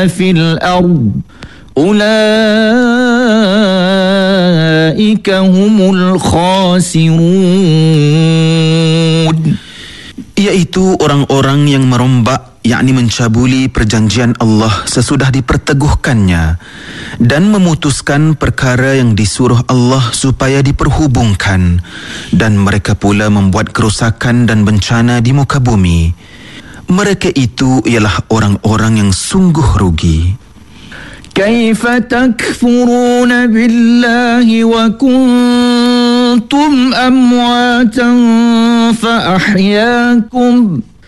في الأرض أولئك هم الخاسرون. Iaitu orang-orang yang merombak, yakni mencabuli perjanjian Allah sesudah diperteguhkannya dan memutuskan perkara yang disuruh Allah supaya diperhubungkan, dan mereka pula membuat kerosakan dan bencana di muka bumi. Mereka itu ialah orang-orang yang sungguh rugi. كيف تكفرون بالله وكنتم أمواتا فأحياكم